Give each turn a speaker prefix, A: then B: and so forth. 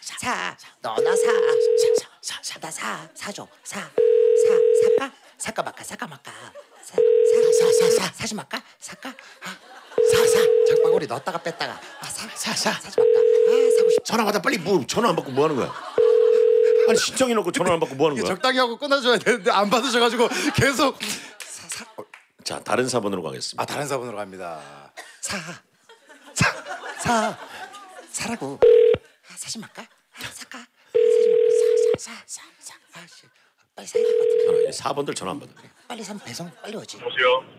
A: 사. 너나 사. 나 사줘. 살까? 살까 말까? 사지 말까? 살까? 사. 장바구니 넣었다가 뺐다가. 사지 말까? 사고 싶어.
B: 전화 받아 빨리. 뭐 전화 안 받고 뭐 하는 거야? 아니 신청해놓고 전화 안 받고 뭐 하는 거야?
C: 적당히 하고 끊어줘야 되는데 안 받으셔가지고 계속.
B: 자 다른 4번으로 가겠습니다.
C: 다른 4번으로 갑니다.
A: 사라고. 사지 말까? 살까? 사지 말까? 빨리 사야 될 것 같은데.
B: 4번들 전화 안 받아.
A: 빨리 사면 배송 빨리 오지.
D: 여보세요.